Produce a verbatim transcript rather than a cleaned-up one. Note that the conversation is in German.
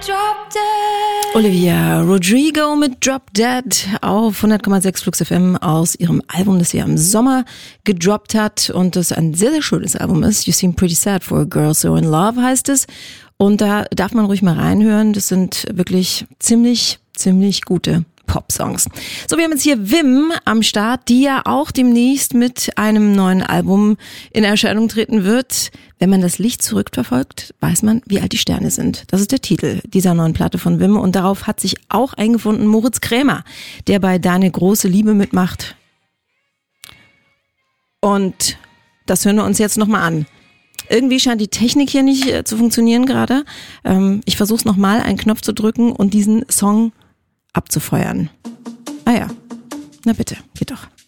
Drop Dead. Olivia Rodrigo mit Drop Dead auf hundert Komma sechs Flux F M aus ihrem Album, das sie im Sommer gedroppt hat und das ein sehr, sehr schönes Album ist. You Seem Pretty Sad for a Girl So in Love heißt es. Und da darf man ruhig mal reinhören. Das sind wirklich ziemlich, ziemlich gute Pop-Songs. So, wir haben jetzt hier Wim am Start, die ja auch demnächst mit einem neuen Album in Erscheinung treten wird. Wenn man das Licht zurückverfolgt, weiß man, wie alt die Sterne sind. Das ist der Titel dieser neuen Platte von Wim und darauf hat sich auch eingefunden Moritz Krämer, der bei Deine große Liebe mitmacht. Und das hören wir uns jetzt nochmal an. Irgendwie scheint die Technik hier nicht äh, zu funktionieren gerade. Ähm, ich versuche es nochmal, einen Knopf zu drücken und diesen Song abzufeuern. Ah ja, na bitte, geht doch.